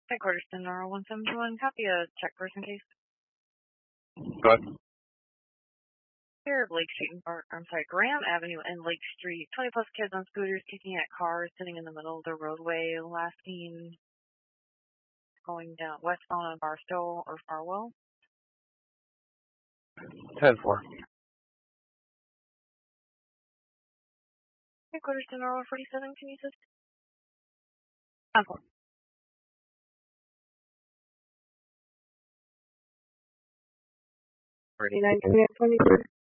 Headquarters to Nora 171. Copy a check person case. Go ahead. Here of Lake Street, Graham Avenue and Lake Street. 20 plus kids on scooters kicking at cars sitting in the middle of the roadway. Last seen going down westbound on Barstow or Farwell. 10-4. Headquarters to Nora 47. Can you assist? 10-4. 49, 23.